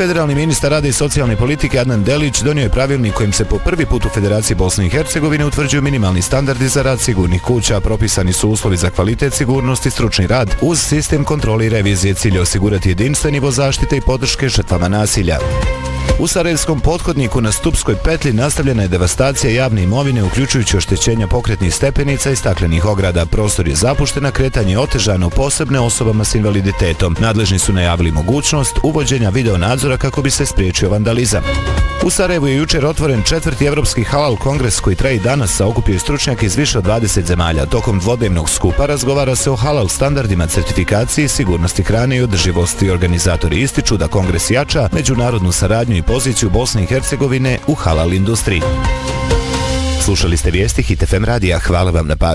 Federalni ministar rada i socijalne politike Adnan Delić donio je pravilnik kojim se po prvi put u Federaciji Bosne i Hercegovine utvrđuju minimalni standardi za rad sigurnih kuća, propisani su uslovi za kvalitet, sigurnost i stručni rad uz sistem kontrole i revizije. Cilj je osigurati jedinstven nivo zaštite i podrške žrtvama nasilja. U Sarajevskom pothodniku na Stupskoj petlji nastavljena je devastacija javne imovine, uključujući oštećenja pokretnih stepenica i staklenih ograda. Prostor je zapušten, a kretanje je otežano, posebno osobama s invaliditetom. Nadležni su najavili mogućnost uvođenja videonadzora kako bi se spriječio vandalizam. U Sarajevu je jučer otvoren 4. Evropski halal kongres koji traje danas, sa okupio stručnjaka iz više od 20 zemalja. Tokom dvodnevnog skupa razgovara se o halal standardima, certifikaciji, sigurnosti hrane i održivosti. Organizatori ističu da kongres jača međunarodnu saradnju i poziciju Bosne i Hercegovine u halal industriji. Slušali ste vijesti Hit FM radija. Hvala vam na pažnji.